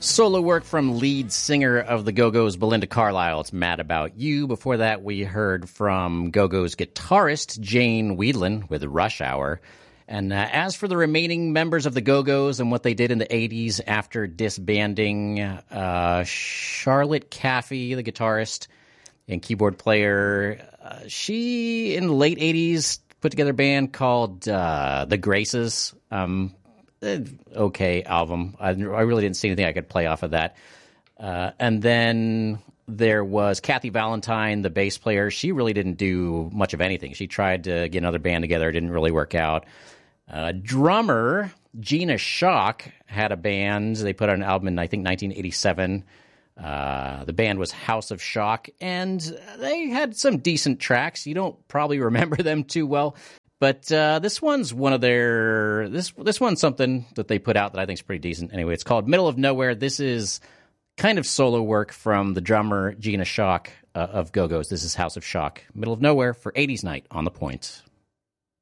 Solo work from lead singer of the Go-Go's, Belinda Carlisle. It's Mad About You. Before that, we heard from Go-Go's guitarist, Jane Wiedlin, with Rush Hour. And as for the remaining members of the Go-Go's and what they did in the 80s after disbanding, Charlotte Caffey, the guitarist and keyboard player, she, in the late 80s, put together a band called The Graces. Okay album. I really didn't see anything I could play off of that. And then there was Kathy Valentine, the bass player. She really didn't do much of anything. She tried to get another band together. It didn't really work out. Drummer Gina Shock had a band. They put out an album in, I think, 1987. The band was House of Shock, and they had some decent tracks. You don't probably remember them too well. But this one's one of their this one's something that they put out that I think is pretty decent. Anyway, it's called Middle of Nowhere. This is kind of solo work from the drummer Gina Shock of Go-Go's. This is House of Shock, Middle of Nowhere for 80s Night on The Point.